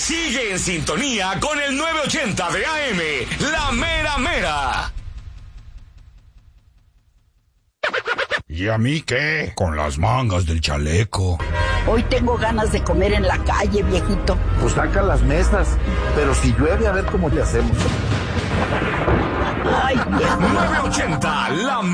Sigue en sintonía con el 980 de AM, La Mera Mera. ¿Y a mí qué? Con las mangas del chaleco. Hoy tengo ganas de comer en la calle, viejito. Pues saca las mesas, pero si llueve a ver cómo le hacemos. Ay, viejo. 980, La